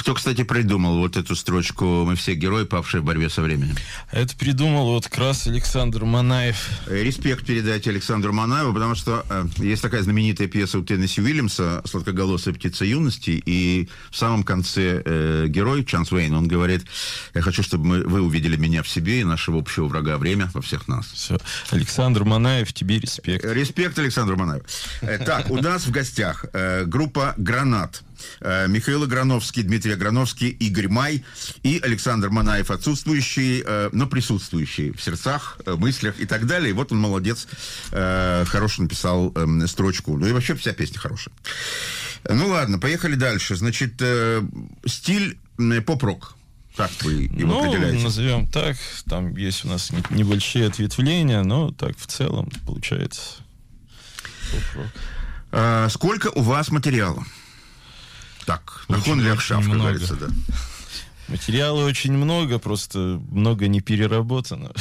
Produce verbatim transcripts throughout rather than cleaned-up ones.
Кто, кстати, придумал вот эту строчку «Мы все герои, павшие в борьбе со временем»? Это придумал вот как раз Александр Манаев. Респект передайте Александру Манаеву, потому что э, есть такая знаменитая пьеса у Теннесси Уильямса «Сладкоголосая птица юности», и в самом конце э, герой Чанс Уэйн, он говорит: «Я хочу, чтобы мы, вы увидели меня в себе и нашего общего врага время во всех нас». Все. Александр Манаев, тебе респект. Респект Александру Манаеву. Так, у нас в гостях э, группа «Гранат». Михаил Аграновский, Дмитрий Аграновский, Игорь Май и Александр Манаев, отсутствующий, но присутствующий в сердцах, мыслях и так далее. И вот он молодец, хорошо написал строчку. Ну и вообще вся песня хорошая. Ну ладно, поехали дальше. Значит, стиль поп-рок. Как вы его ну, определяете? Ну, назовем так. Там есть у нас небольшие ответвления, но так в целом получается поп-рок. А, сколько у вас материала? Так, нахон ляхшав, как говорится, да. Материала очень много, просто много не переработано.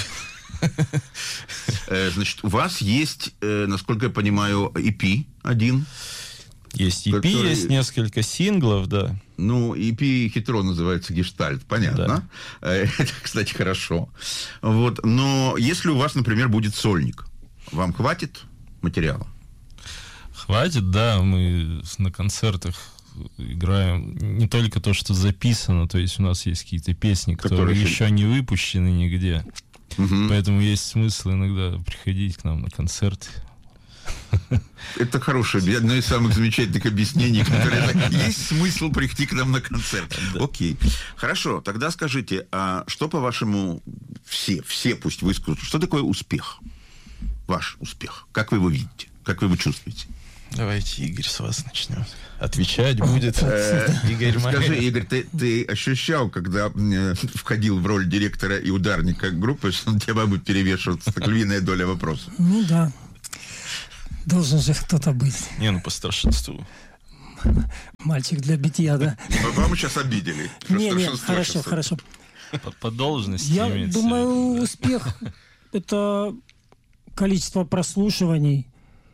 Значит, у вас есть, насколько я понимаю, и пи один. Есть и пи, который... есть несколько синглов, да. Ну, и пи хитро называется «Гештальт», понятно. Да. Это, кстати, хорошо. Вот. Но если у вас, например, будет сольник, вам хватит материала? Хватит, да. Мы на концертах играем не только то, что записано, то есть у нас есть какие-то песни, которые, которые еще не выпущены нигде. Угу. Поэтому есть смысл иногда приходить к нам на концерты. Это хорошее, одно из самых замечательных объяснений, которые... Есть смысл прийти к нам на концерт. Да. Окей. Хорошо, тогда скажите, а что, по-вашему, все, все пусть выскажут, что такое успех? Ваш успех. Как вы его видите? Как вы его чувствуете? Давайте, Игорь, с вас начнем. Отвечать будет Игорь Май. Скажи, Игорь, ты, ты ощущал, когда э, входил в роль директора и ударника группы, что на тебя будет перевешиваться так львиная доля вопросов? Ну да. Должен же кто-то быть. Не, ну по старшинству. Мальчик для битья, да? Вам сейчас обидели. Не, не, хорошо, хорошо. По, по должности. Я думаю, успех — это количество прослушиваний.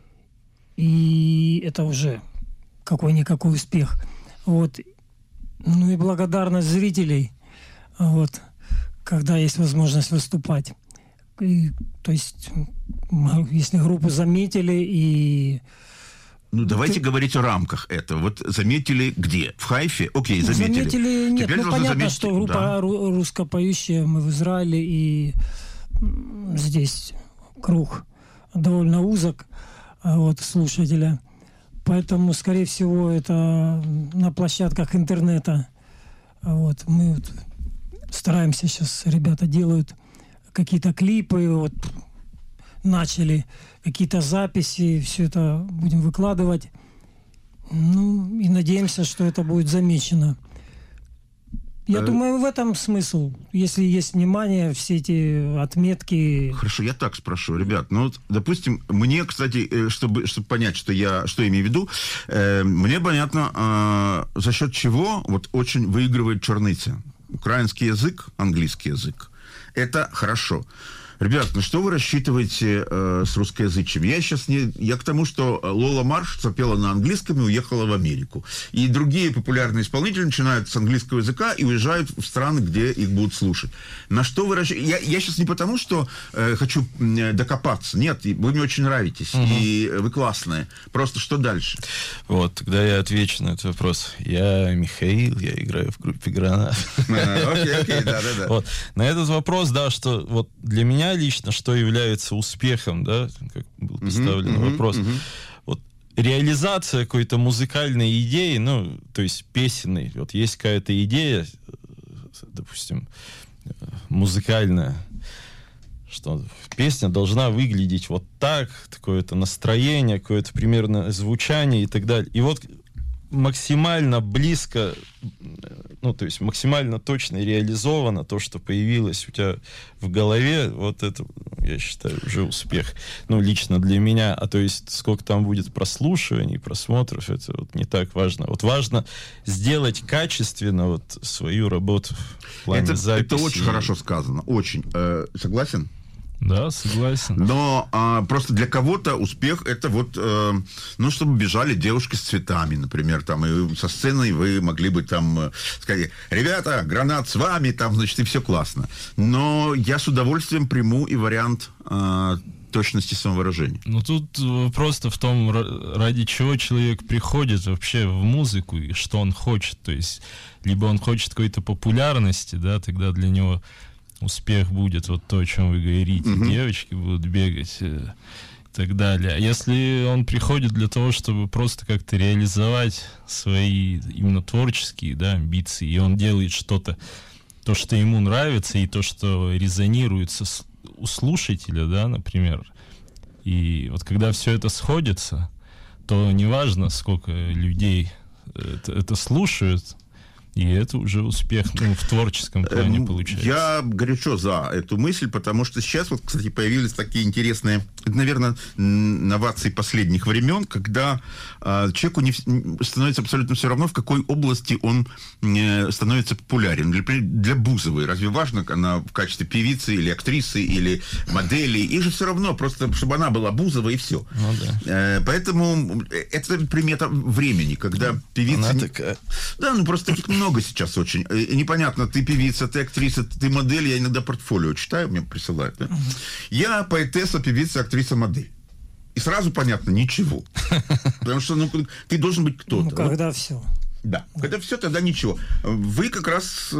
И это уже какой-никакой успех. Вот. Ну и благодарность зрителей, вот, когда есть возможность выступать. И, то есть, если группу заметили и... Ну, давайте Ты... говорить о рамках этого. Вот заметили где? В Хайфе? Окей, заметили. Заметили, нет, Теперь ну понятно, заметить... что группа да. русскопоющая, мы в Израиле, и здесь круг довольно узок. Вот, слушателя. Поэтому, скорее всего, это на площадках интернета. Вот, мы вот стараемся сейчас, ребята делают какие-то клипы, вот, начали какие-то записи, все это будем выкладывать. Ну, и надеемся, что это будет замечено. Я думаю, в этом смысл. Если есть внимание, все эти отметки... Хорошо, я так спрошу, ребят. Ну, вот, допустим, мне, кстати, чтобы, чтобы понять, что я что имею в виду, э, мне понятно, э, за счет чего вот очень выигрывает черница. Украинский язык, английский язык. Это хорошо. Ребят, ну что вы рассчитываете э, с русскоязычием? Я сейчас не... Я к тому, что Лола Марш запела на английском и уехала в Америку. И другие популярные исполнители начинают с английского языка и уезжают в страны, где их будут слушать. На что вы рассчитываете? Я, я сейчас не потому, что э, хочу э, докопаться. Нет, вы мне очень нравитесь. Угу. И вы классные. Просто что дальше? Вот, тогда я отвечу на этот вопрос. Я Михаил, я играю в группе «Гранат». Окей, окей, да-да-да. На этот вопрос, да, что вот для меня лично, что является успехом, да, как был поставлен uh-huh, вопрос. Uh-huh. Вот реализация какой-то музыкальной идеи, ну, то есть песенной, вот есть какая-то идея, допустим, музыкальная, что песня должна выглядеть вот так, такое-то настроение, какое-то примерно звучание и так далее. И вот максимально близко, ну, то есть максимально точно реализовано то, что появилось у тебя в голове, вот это, я считаю, уже успех. Ну, лично для меня. А то есть сколько там будет прослушиваний, просмотров, это вот не так важно. Вот важно сделать качественно вот свою работу в плане это, записи. Это очень хорошо сказано. Очень. Э, согласен? Да, согласен. Но а, просто для кого-то успех это вот, э, ну, чтобы бежали девушки с цветами, например, там, и со сцены вы могли бы там э, сказать: ребята, гранат с вами, там, значит, и все классно. Но я с удовольствием приму и вариант э, точности самовыражения. Ну, тут просто в том, ради чего человек приходит вообще в музыку, и что он хочет. То есть, либо он хочет какой-то популярности, да, тогда для него успех будет вот то, о чем вы говорите. Mm-hmm. Девочки будут бегать э, и так далее. А если он приходит для того, чтобы просто как-то реализовать свои именно творческие, да, амбиции, и он делает что-то, то, что ему нравится, и то, что резонирует со, у слушателя, да, например. И вот когда все это сходится, то неважно, сколько людей это, это слушают, и это уже успех, ну, в творческом плане получается. Я горячо за эту мысль, потому что сейчас, вот, кстати, появились такие интересные, наверное, новации последних времен, когда э, человеку не, становится абсолютно все равно, в какой области он э, становится популярен. Для, для Бузовой разве важно, она в качестве певицы или актрисы, или модели? И же все равно, просто чтобы она была Бузова, и все. Ну, да. э, поэтому это примета времени, когда певица... Она такая... Да, ну просто таких много сейчас очень. И непонятно, ты певица, ты актриса, ты модель. Я иногда портфолио читаю, мне присылают. Да? Uh-huh. Я поэтесса, певица, актриса, модель. И сразу понятно, ничего. Потому что ну, ты должен быть кто-то. Ну, когда вот. Все. Да, когда все, тогда ничего. Вы как раз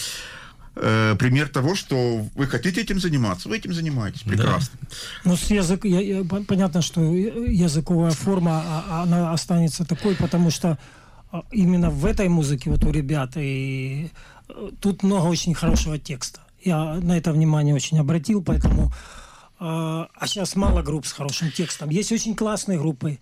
э, пример того, что вы хотите этим заниматься, вы этим занимаетесь. Прекрасно. Да. Ну, с язык, я, я, понятно, что языковая форма, она останется такой, потому что именно в этой музыке вот у ребят и тут много очень хорошего текста. Я на это внимание очень обратил, поэтому а сейчас мало групп с хорошим текстом. Есть очень классные группы,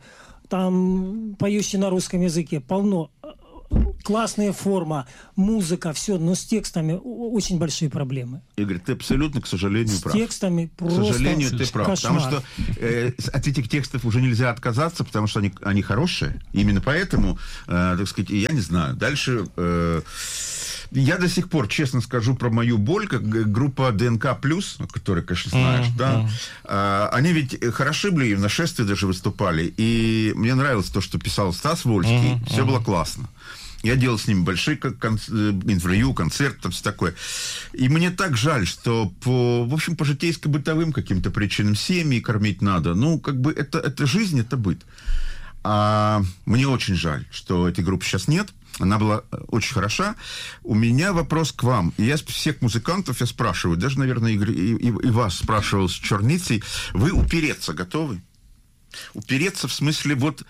там поющие на русском языке полно. Классная форма, музыка, все, но с текстами очень большие проблемы. Игорь, ты абсолютно, к сожалению, с прав. С текстами просто К сожалению, ты прав. Кошмар. Потому что э, от этих текстов уже нельзя отказаться, потому что они, они хорошие. Именно поэтому, э, так сказать, я не знаю. Дальше... Э, я до сих пор, честно скажу, про мою боль, как группа ДНК плюс, которую, конечно, знаешь, mm-hmm. да, а, они ведь хороши были, в нашествии даже выступали, и мне нравилось то, что писал Стас Вольский, mm-hmm. все было классно. Я делал с ними большие кон- интервью, концерты, там все такое. И мне так жаль, что по, в общем, по житейско-бытовым каким-то причинам семьи кормить надо. Ну, как бы это, это жизнь, это быт. А мне очень жаль, что этой группы сейчас нет. Она была очень хороша. У меня вопрос к вам. Я всех музыкантов я спрашиваю, даже, наверное, Игорь, и, и, и вас спрашивал с черницей. Вы упереться готовы? Упереться в смысле вот...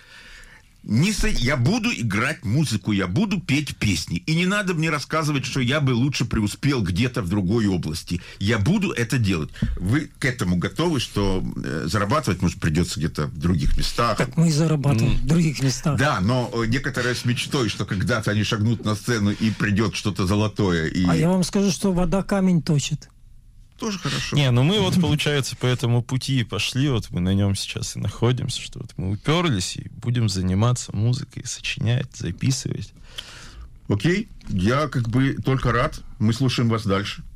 Не со... Я буду играть музыку, я буду петь песни. И не надо мне рассказывать, что я бы лучше преуспел где-то в другой области. Я буду это делать. Вы к этому готовы, что э, зарабатывать, может, придется где-то в других местах? Так мы и зарабатываем mm. в других местах. Да, но некоторые с мечтой, что когда-то они шагнут на сцену и придет что-то золотое. И... А я вам скажу, что вода камень точит. Тоже хорошо. Не, ну мы вот, получается, по этому пути и пошли, вот мы на нем сейчас и находимся, что вот мы уперлись и будем заниматься музыкой, сочинять, записывать. Окей, я как бы только рад. Мы слушаем вас дальше.